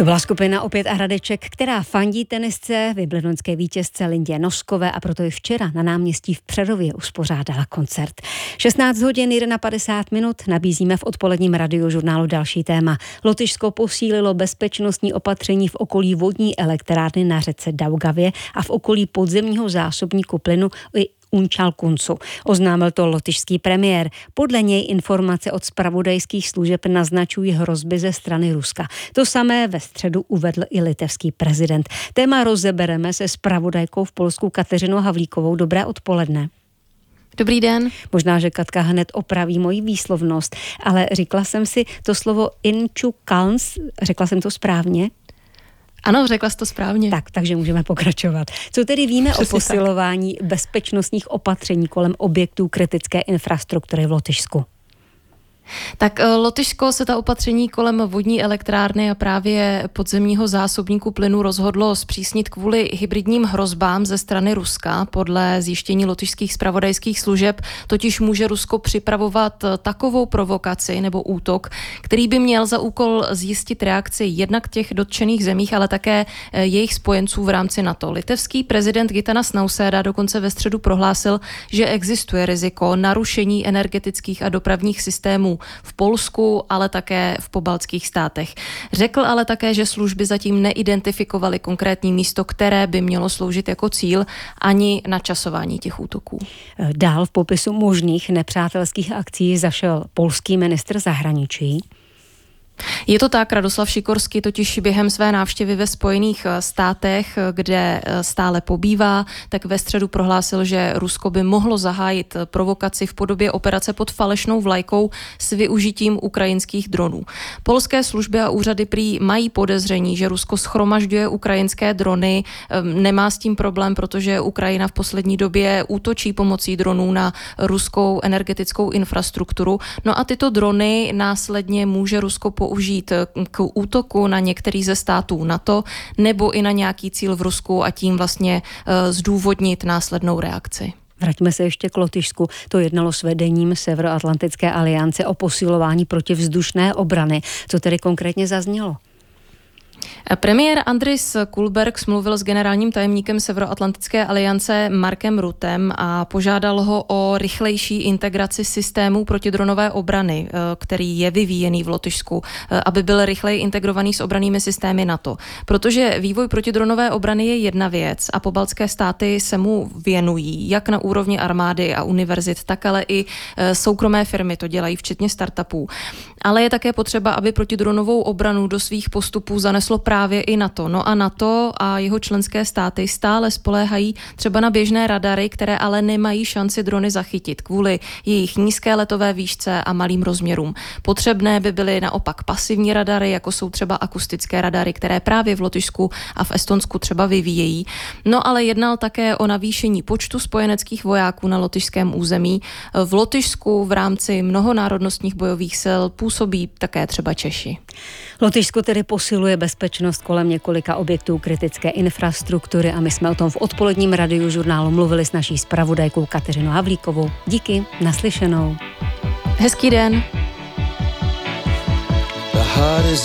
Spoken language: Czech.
To byla skupina Opět a Hradeček, která fandí tenisce, wimbledonské vítězce Lindě Noskové, a proto i včera na náměstí v Přerově uspořádala koncert. 16 hodin 51 minut nabízíme v odpoledním radiožurnálu další téma. Lotyšsko posílilo bezpečnostní opatření v okolí vodní elektrárny na řece Daugavě a v okolí podzemního zásobníku plynu Unčalkuncu. Oznámil to lotyšský premiér. Podle něj informace od zpravodajských služeb naznačují hrozby ze strany Ruska. To samé ve středu uvedl i litevský prezident. Téma rozebereme se zpravodajkou v Polsku Kateřinou Havlíkovou. Dobré odpoledne. Dobrý den. Možná, že Katka hned opraví moji výslovnost, ale říkala jsem si to slovo Unčalkunc, řekla jsem to správně? Ano, řekla jsi to správně. Takže můžeme pokračovat. Co tedy víme Přesně o posilování bezpečnostních opatření kolem objektů kritické infrastruktury v Lotyšsku? Tak Lotyšsko se ta opatření kolem vodní elektrárny a právě podzemního zásobníku plynu rozhodlo zpřísnit kvůli hybridním hrozbám ze strany Ruska. Podle zjištění lotyšských zpravodajských služeb totiž může Rusko připravovat takovou provokaci nebo útok, který by měl za úkol zjistit reakci jednak těch dotčených zemích, ale také jejich spojenců v rámci NATO. Litevský prezident Gitanas Nausėda dokonce ve středu prohlásil, že existuje riziko narušení energetických a dopravních systémů v Polsku, ale také v pobaltských státech. Řekl ale také, že služby zatím neidentifikovaly konkrétní místo, které by mělo sloužit jako cíl, ani načasování těch útoků. Dál v popisu možných nepřátelských akcí zašel polský ministr zahraničí. Je to tak, Radoslav Sikorský totiž během své návštěvy ve Spojených státech, kde stále pobývá, tak ve středu prohlásil, že Rusko by mohlo zahájit provokaci v podobě operace pod falešnou vlajkou s využitím ukrajinských dronů. Polské služby a úřady prý mají podezření, že Rusko shromažďuje ukrajinské drony. Nemá s tím problém, protože Ukrajina v poslední době útočí pomocí dronů na ruskou energetickou infrastrukturu. No a tyto drony následně může Rusko použít k útoku na některý ze států NATO nebo i na nějaký cíl v Rusku a tím vlastně zdůvodnit následnou reakci. Vraťme se ještě k Lotyšsku. To jednalo s vedením Severoatlantické aliance o posilování protivzdušné obrany. Co tedy konkrétně zaznělo? Premiér Andris Kulbergs mluvil s generálním tajemníkem Severoatlantické aliance Markem Ruttem a požádal ho o rychlejší integraci systému protidronové obrany, který je vyvíjený v Lotyšsku, aby byl rychleji integrovaný s obrannými systémy NATO. Protože vývoj protidronové obrany je jedna věc a pobaltské státy se mu věnují, jak na úrovni armády a univerzit, tak ale i soukromé firmy to dělají, včetně startupů. Ale je také potřeba, aby protidronovou obranu do svých postupů zaneslo právě i NATO. No a NATO a jeho členské státy stále spoléhají třeba na běžné radary, které ale nemají šanci drony zachytit kvůli jejich nízké letové výšce a malým rozměrům. Potřebné by byly naopak pasivní radary, jako jsou třeba akustické radary, které právě v Lotyšsku a v Estonsku třeba vyvíjejí. No ale jednal také o navýšení počtu spojeneckých vojáků na lotyšském území. V Lotyšsku v rámci mnohonárodnostních bojových sil působí také třeba Češi. Lotyšsko tedy posiluje bezpečnost kolem několika objektů kritické infrastruktury a my jsme o tom v odpoledním radiožurnálu mluvili s naší zpravodajkou Kateřinou Havlíkovou. Díky, naslyšenou. Hezký den.